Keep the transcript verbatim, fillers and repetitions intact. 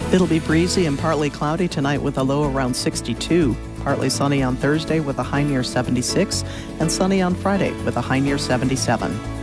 It'll be breezy and partly cloudy tonight with a low around sixty-two. Partly sunny on Thursday with a high near seventy-six, and sunny on Friday with a high near seventy-seven.